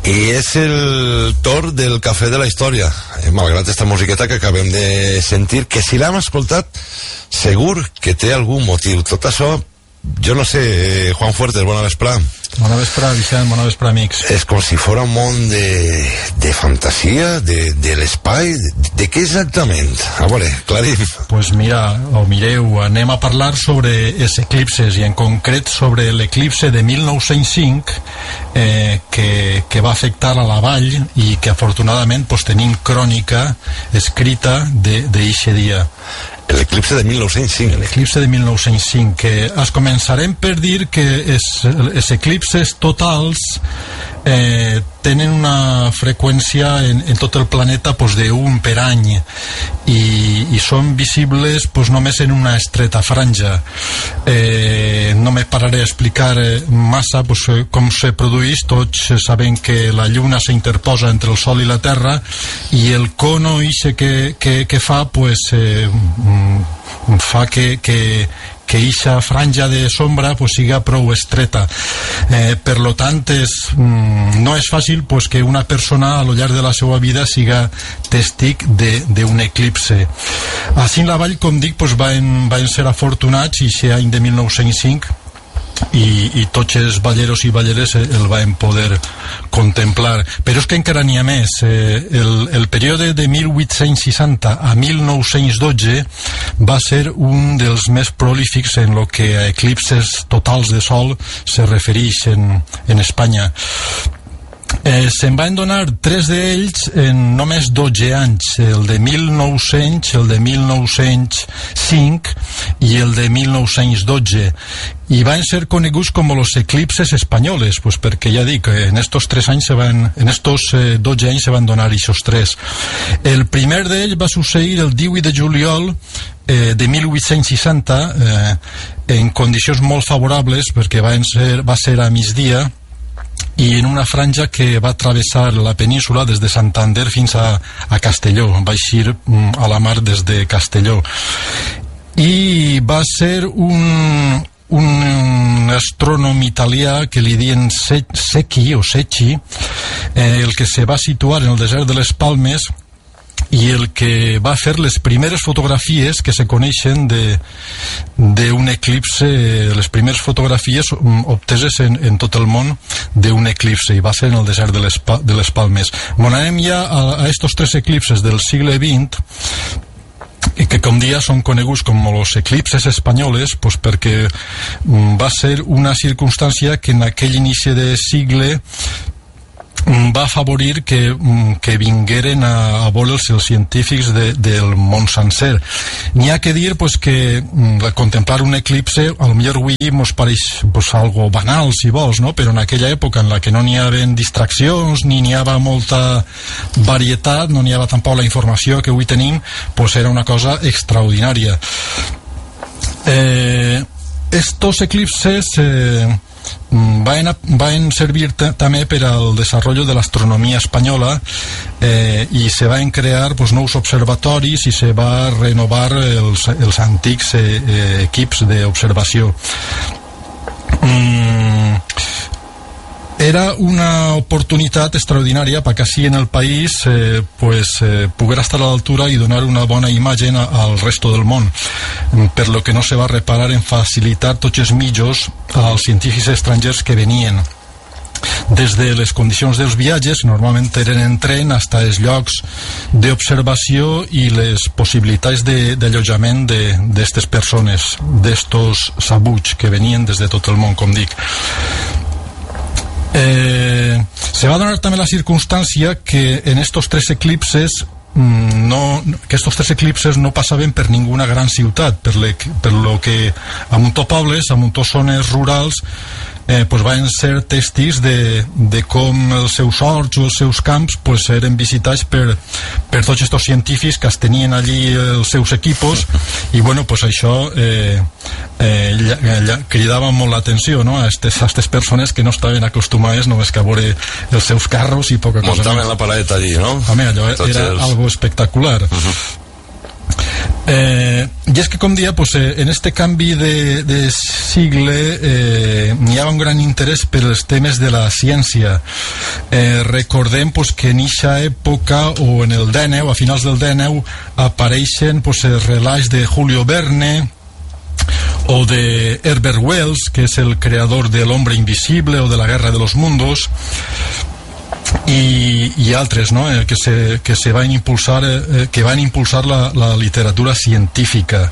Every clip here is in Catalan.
I és el torn del Cafè de la Història, malgrat esta musiqueta que acabem de sentir, que si l'hem escoltat segur que té algun motiu. Tot això, jo no sé, Juan Fuertes, bona vesprà. Bona vesprà, Vicent, bona vesprà, amics. És com si fos un món de fantasia, de l'espai, de què exactament? A veure, clarim. Pues mira, o mireu, anem a parlar sobre els eclipses, i en concret sobre l'eclipse de 1905, que va afectar a la vall i que afortunadament pues, tenim crònica escrita d'eixe dia. L'eclipse de 1905. L'eclipse de 1905, que es començarem per dir que els eclipses totals tenen una freqüència en tot el planeta pues, d'un per any i són visibles pues, només en una estreta franja. No me pararé a explicar massa pues, com se produeix. Tots sabem que la lluna s'interposa entre el sol i la terra i el cono ixe que fa pues, fa que eixa franja de sombra pues, siga prou estreta. Per lo tant no és fàcil pues, que una persona a lo llarg de la seva vida siga tèstic d'un eclipse. Així en la vall, com dic, pues, van ser afortunats i aquest any de 1905 i tots els balleros i balleres el van poder contemplar. Però és que encara n'hi ha més. El període de 1860 a 1912 va ser un dels més prolífics en el que a eclipses totals de sol se refereix en Espanya. Se'n van donar 3 d'ells en només 12 anys, el de 1900, el de 1905 i el de 1912, i van ser coneguts com los eclipses espanyoles, pues perquè ja dic, en estos 12 anys se van donar aquests 3. El primer d'ells va succeir el 18 de juliol de 1860 en condicions molt favorables, perquè va ser a migdia i en una franja que va travessar la península des de Santander fins a Castelló, va eixir a la mar des de Castelló, i va ser un astrònom italià que li diuen Secchi el que se va situar en el desert de les Palmes i el que va fer les primeres fotografies que se coneixen d'un eclipse, les primeres fotografies obteses en tot el món d'un eclipse, i va ser en el desert de les Palmes. Anem ja a estos 3 eclipses del segle XX, que com dia són coneguts com els eclipses espanyoles, pues perquè va ser una circumstància que en aquell inici de segle va afavorir que vingueren a veure els científics del món sencer. N'hi ha que dir pues, que contemplar un eclipse a lo millor avui ens pareix pues, algo banal si vols, no? Però en aquella època en la que no n'hi havia distraccions ni n'hi havia molta varietat, no n'hi havia tampoc la informació que avui tenim, pues era una cosa extraordinària. Estos eclipses van servir també per al desenvolupament de l'astronomia espanyola i se van crear pues, nous observatoris i se va renovar els antics equips d'observació. Era una oportunitat extraordinària perquè així en el país poguera estar a l'altura i donar una bona imatge al resto del món, per lo que no se va reparar en facilitar tots els mitjans als científics estrangers que venien des de les condicions dels viatges, normalment eren en tren, fins als llocs d'observació i les possibilitats d'allotjament d'aquestes persones, d'estos sabuts que venien des de tot el món, com dic. Se va donar també la circumstància que en estos 3 eclipses no passaven per ninguna gran ciutat, per lo que a molts pobles, a moltes zones rurals van ser tèstics de com els seus horts o els seus camps eren visitats per tots aquests científics que tenien allí els seus equipos, i això cridava molt l'atenció, no? A aquestes persones que no estaven acostumades només que a veure els seus carros i poca cosa. Muntaven la paradeta allí, no? Home, allò era algo espectacular. I és que, com dia, pues, en este canvi de sigle n'hi ha un gran interès per els temes de la ciència. Recordem pues, que en eixa època, o en el 19, a finals del 19, apareixen pues, els relats de Julio Verne o de Herbert Wells, que és el creador de L'Hombre Invisible o de La Guerra de los Mundos, i altres, no? que van impulsar la literatura científica.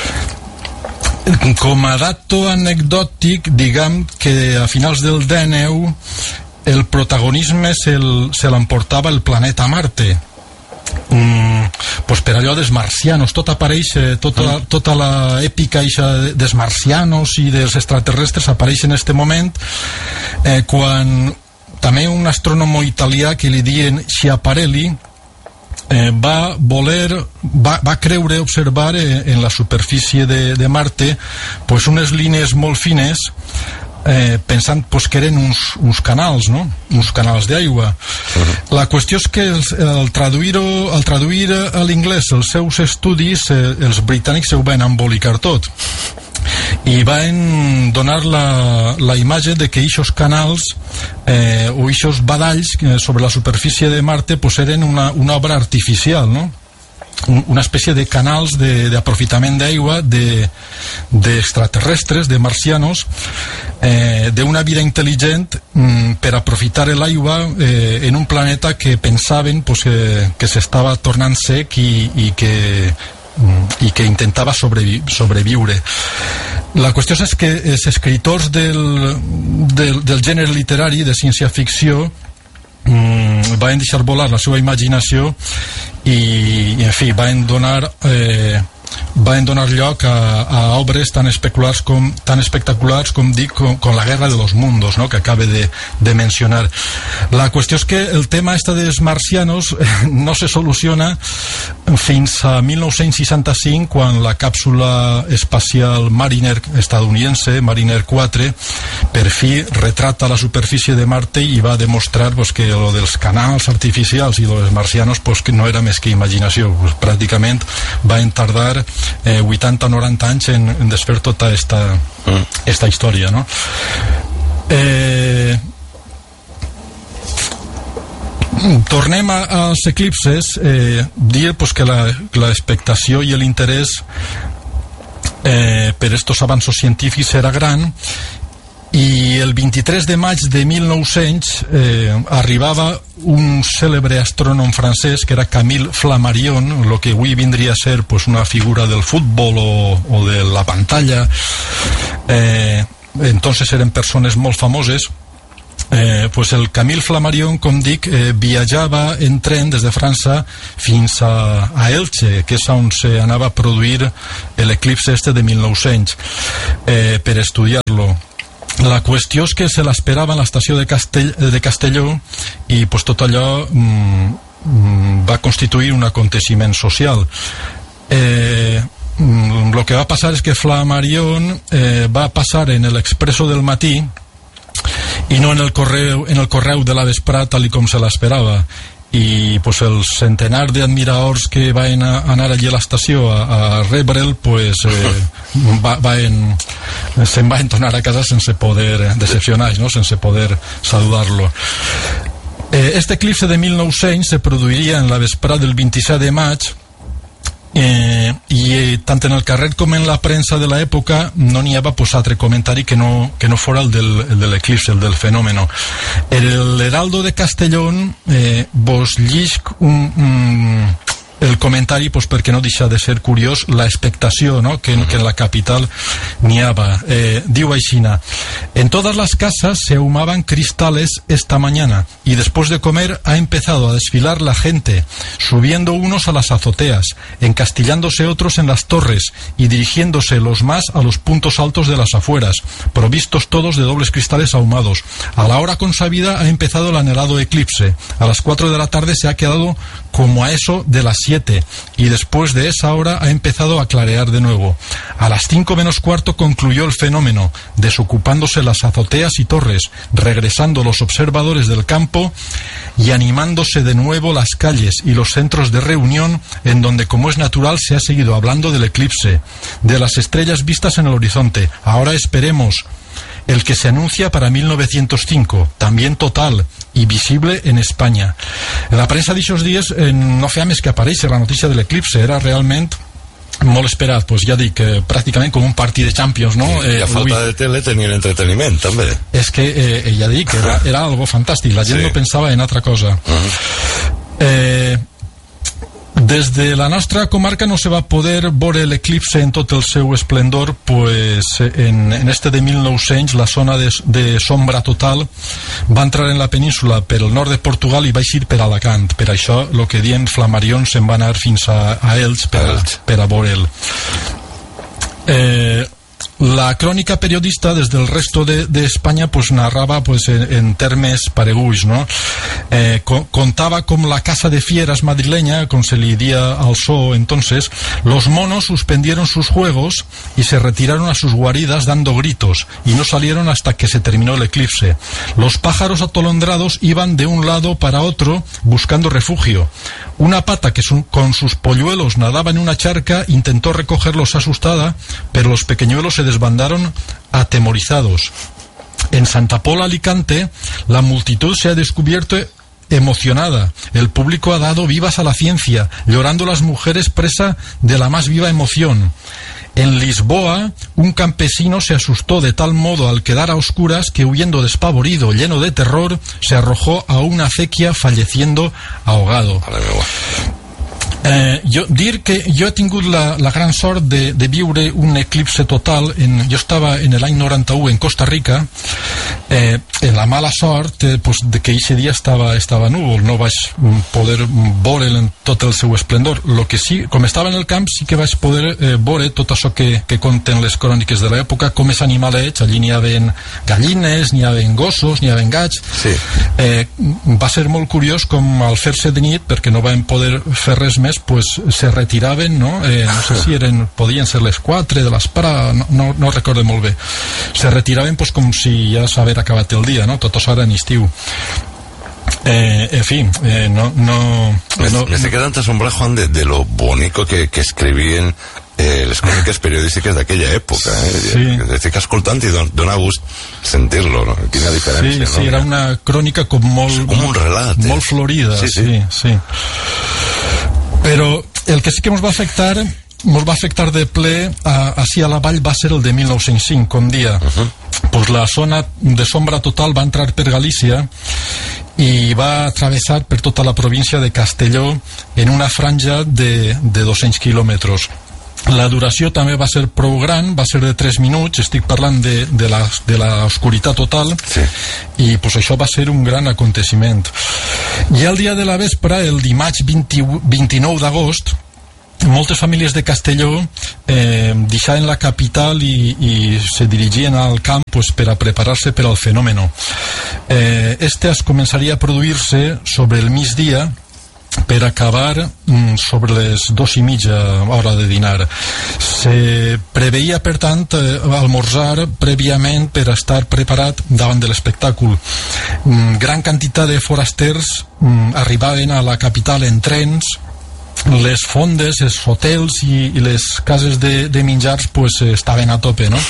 Com a dato anecdòtic, diguem que a finals del 19 el protagonisme se l'emportava el planeta Marte. Pues per allò dels marcianos, tot apareix, tota l'èpica dels marcianos i dels extraterrestres apareix en este moment, quan també un astrònomo italià que li diuen Schiaparelli va creure observar en la superfície de Marte pues unes línies molt fines, pensant pues, que eren uns canals, no? Uns canals d'aigua. La qüestió és que al traduir a l'inglès els seus estudis, els britànics ho van embolicar tot i van donar la imatge de que aquests canals o aquests badalls sobre la superfície de Marte pues, eren una obra artificial, no? Una espècie de canals d'aprofitament d'aigua d'extraterrestres, de marcianos, d'una vida intel·ligent per aprofitar l'aigua en un planeta que pensaven pues, que s'estava tornant sec i que intentava sobreviure. La qüestió és que els escriptors del gènere literari de ciència-ficció van deixar volar la seva imaginació i en fi, van donar lloc a obres tan espectaculars com dic, com La Guerra de los Mundos, no? Que acabe de mencionar. La qüestió és que el tema dels marcianos no se soluciona fins a 1965, quan la càpsula espacial Mariner estadounidense, Mariner 4, per fi retrata la superfície de Marte i va demostrar pues, que lo dels canals artificials i dels marcianos pues, que no era més que imaginació. Pues, pràcticament van tardar 80 o 90 anys en desfer tota esta història, no? Tornem als eclipses. Dir pues, que l'expectació i l'interès per estos avanços científics era gran, i el 23 de maig de 1900 arribava un cèlebre astrònom francès que era Camille Flammarion, el que avui vindria a ser pues, una figura del futbol o de la pantalla. Entonces eren persones molt famoses. Pues el Camille Flammarion, com dic, viatjava en tren des de França fins a Elche, que és on s'anava a produir l'eclipse de 1900, per estudiar-lo. La qüestió és que se l'esperava en l'estació de Castelló i pues, tot allò va constituir un aconteciment social. El que va passar és que Flammarion va passar en l'Expresso del matí i no en el correu de la vesprà, tal com se l'esperava. I pues, el centenar d'admiradors que van anar allí a l'estació a rebre'l pues, se'n van tornar a casa sense poder decepcionar, no? Sense poder saludar-lo. Este eclipse de 1900 se produiria en la vesprà del 27 de maig, i tant en el carrer com en la premsa de l'època no n'hi havia pues, altre comentari que no fora el de l'eclipse, el del fenomen. El Heraldo de Castellón vos llisc el comentari pues, perquè no deixa de ser curiós la expectació, ¿no? que en la capital n'hi havia. Diu aixina: en todas las casas se ahumaban cristales esta mañana y después de comer ha empezado a desfilar la gente, subiendo unos a las azoteas, encastillándose otros en las torres y dirigiéndose los más a los puntos altos de las afueras, provistos todos de dobles cristales ahumados. A la hora consabida ha empezado el anhelado eclipse. A las 4 de la tarde se ha quedado como a eso de las 7, y después de esa hora ha empezado a clarear de nuevo. A las 5 menos cuarto concluyó el fenómeno, desocupándose las azoteas y torres, regresando los observadores del campo y animándose de nuevo las calles y los centros de reunión, en donde, como es natural, se ha seguido hablando del eclipse, de las estrellas vistas en el horizonte. Ahora esperemos el que se anuncia para 1905, también total y visible en España. En la premsa d'aquests dies no feia més que aparèixer la notícia de l'eclipse, era realment molt esperat, pues ja dic, pràcticament com un partit de Champions, no? I a falta de tele tenien entreteniment, també. És que, ja dic, era algo fantàstic, la gent no pensava en altra cosa. Desde la nostra comarca no se va poder veure l'eclipse en tot el seu esplendor, pues en este de 1900 la zona de sombra total va entrar en la península per el nord de Portugal i va eixir per Alacant. Per això el que diem Flammarion se'n va anar fins a Elx per a veure'l. La crònica periodista desde el resto de España pues narraba pues en termes pareguts, ¿no? Contaba como la casa de fieras madrileña, como se le decía al zoo entonces, los monos suspendieron sus juegos y se retiraron a sus guaridas dando gritos y no salieron hasta que se terminó el eclipse. Los pájaros atolondrados iban de un lado para otro buscando refugio. Una pata que con sus polluelos nadaba en una charca intentó recogerlos asustada, pero los pequeñuelos se desbandaron atemorizados. En Santa Pola, Alicante, la multitud se ha descubierto emocionada. El público ha dado vivas a la ciencia, llorando las mujeres presa de la más viva emoción. En Lisboa, un campesino se asustó de tal modo al quedar a oscuras que, huyendo despavorido, lleno de terror, se arrojó a una acequia, falleciendo ahogado. Dir que jo he tingut la gran sort de viure un eclipse total. Jo estava en l'any 91 en Costa Rica, en la mala sort pues, de que ese dia estava núvol, no vaig poder veure'l en tot el seu esplendor. Lo que sí, com estava en el camp, sí que vaig poder veure tot això que conten les cròniques de l'època, com és animalets. Allí n'hi havia gallines, n'hi havia gossos, n'hi havia gats. Sí. Va ser molt curiós com al fer-se de nit, perquè no vam poder fer res més, pues se retiraven, no? No sé si podien ser les 4 de l'esprà, no recordo molt bé. Se retiraven pues com si ja s'haver acabat el dia, no? Tot això era en estiu. En fin, me estoy quedando asombrado, Juan, de lo bonito que escribien les cròniques periodístiques d'aquella època. Sí. Estic escoltant i dona gust sentir-lo, no? Quina diferència, sí, era una crònica com un relat, molt florida. Sí. Però el que sí que ens va afectar de ple així a la vall va ser el de 1905, com dia. Pues la zona de sombra total va entrar per Galícia i va travessar per tota la província de Castelló en una franja de 200 quilòmetres. La duració també va ser prou gran, va ser de 3 minuts, estic parlant de l'oscuritat total, sí. I pues, això va ser un gran aconteciment. I el dia de la vespre, el dimarts 29 d'agost, moltes famílies de Castelló deixaven la capital i se dirigien al camp pues, per a preparar-se per al fenomen. Este es començaria a produir-se sobre el migdia per acabar sobre les 2:30 hora de dinar. Se preveia, per tant, almorzar prèviament per estar preparat davant de l'espectacle. Gran quantitat de forasters arribaven a la capital en trens. Les fondes, els hotels i les cases de menjars pues, estaven a tope, no?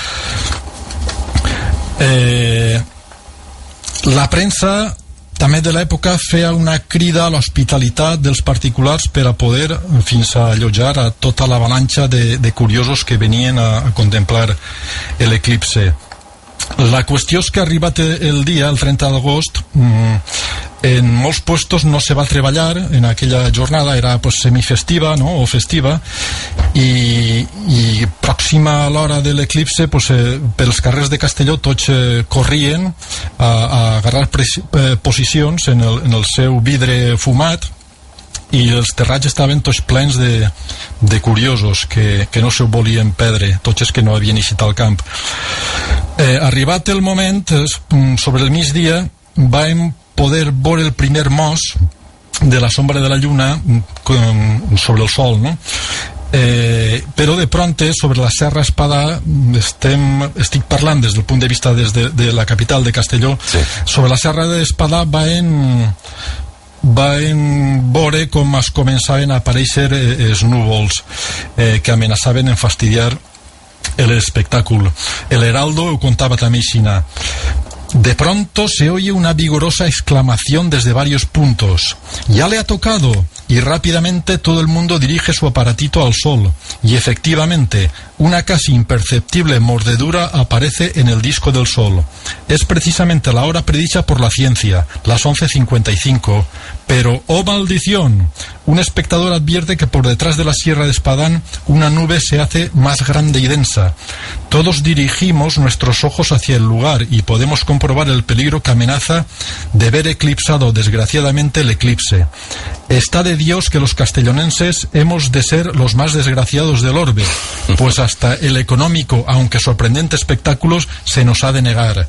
La premsa també de l'època feia una crida a l'hospitalitat dels particulars per a poder fins a allotjar a tota l'avalanxa de curiosos que venien a contemplar l'eclipse. La qüestió és que arribat el dia, el 30 d'agost, en molts puestos no se va treballar en aquella jornada, era pues, semifestiva, no? O festiva, i pròxima a l'hora de l'eclipse pues, pels carrers de Castelló tots corrien a agarrar posicions en el seu vidre fumat, i els terrats estaven tots plens de curiosos que no se volien perdre, tots els que no havien eixit al camp. Arribat el moment, sobre el migdia vam poder veure el primer mos de la sombra de la lluna sobre el sol, no? Però de pronte sobre la Serra Espadà estic parlant des del punt de vista de la capital de Castelló. Sí. Sobre la Serra d'Espadà va en veure com es començaven a aparèixer els núvols que amenaçaven en fastidiar l'espectáculo. El Heraldo ho contaba también Xina. De pronto se oye una vigorosa exclamación desde varios puntos. ¡Ya le ha tocado! Y rápidamente todo el mundo dirige su aparatito al sol. Y efectivamente, una casi imperceptible mordedura aparece en el disco del sol. Es precisamente la hora predicha por la ciencia, las 11:55. Pero, ¡oh maldición! Un espectador advierte que por detrás de la Sierra de Espadán una nube se hace más grande y densa. Todos dirigimos nuestros ojos hacia el lugar y podemos comprobar el peligro que amenaza de ver eclipsado desgraciadamente el eclipse. Está de Dios que los castellonenses hemos de ser los más desgraciados del orbe, pues hasta el económico, aunque sorprendente espectáculo, se nos ha de negar.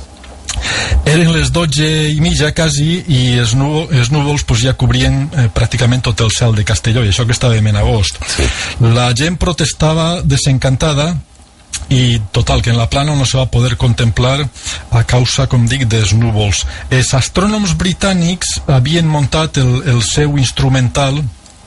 Eren les 12:30 quasi i els núvols pues, ja cobrien pràcticament tot el cel de Castelló, i això que estàvem en agost. Sí. La gent protestava desencantada i total, que en la plana no se va poder contemplar a causa, com dic, dels núvols. Els astrònoms britànics havien muntat el seu instrumental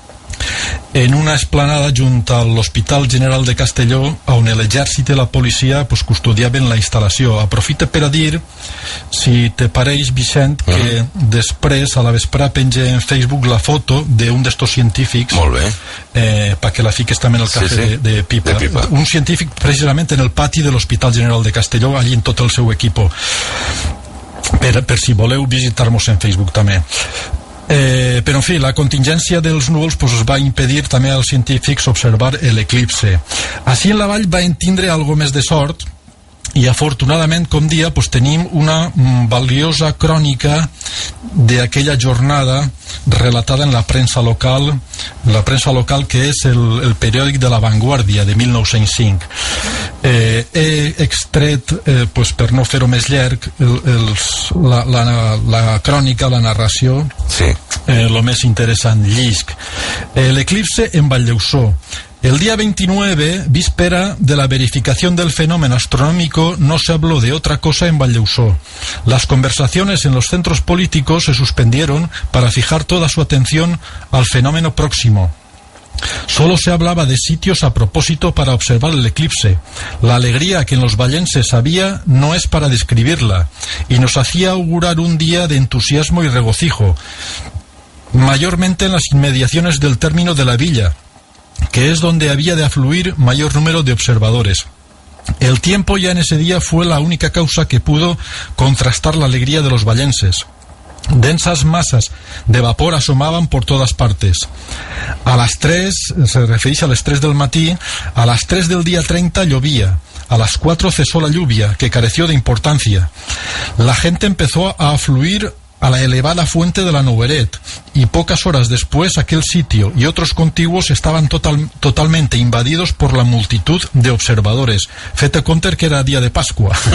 en una esplanada junt a l'Hospital General de Castelló, on l'exèrcit i la policia pues, custodiaven la instal·lació. Aprofita per a dir, si te pareix, Vicent, que després a la vesprà penge en Facebook la foto d'un d'estos científics. Molt bé. Perquè la fiques també en el cafè de Pipa. Un científic precisament en el pati de l'Hospital General de Castelló, allí en tot el seu equipo, per si voleu visitar-nos en Facebook també. Però en fi, la contingència dels núvols pues, va impedir també als científics observar l'eclipse. Així en la vall va tindre algo més de sort i afortunadament, com dia, pues, tenim una valiosa crònica d'aquella jornada relatada en la premsa local que és el periòdic de La Vanguardia de 1905. He extret, pues, per no fer-ho més llarg, la crònica, la narració, sí. Lo més interessant, llisc. L'eclipse en Valldeuxó. El día 29, víspera de la verificación del fenómeno astronómico, no se habló de otra cosa en Valldeuxó. Las conversaciones en los centros políticos se suspendieron para fijar toda su atención al fenómeno próximo. Solo se hablaba de sitios a propósito para observar el eclipse. La alegría que en los vallenses había no es para describirla, y nos hacía augurar un día de entusiasmo y regocijo, mayormente en las inmediaciones del término de la villa, que es donde había de afluir mayor número de observadores. El tiempo ya en ese día fue la única causa que pudo contrastar la alegría de los vallenses. Densas masas de vapor asomaban por todas partes. A las 3, se refereix a les 3 del matí, a las 3 del día 30 llovía. A las 4 cesó la lluvia, que careció de importancia. La gente empezó a afluir a la elevada fuente de la Nogueret, y pocas horas después aquel sitio y otros contiguos estaban totalmente invadidos por la multitud de observadores. Fete compte que era día de Pascua.